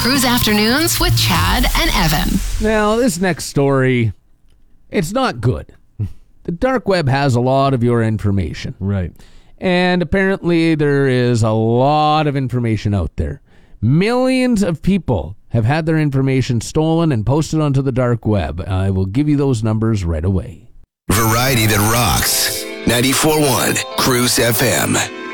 Cruise Afternoons with Chad and Evan. Now, this next story, it's not good. The dark web has a lot of your information. Right. And apparently there is a lot of information out there. Millions of people have had their information stolen and posted onto the dark web. I will give you those numbers right away. Variety that rocks. 94.1 Cruise FM.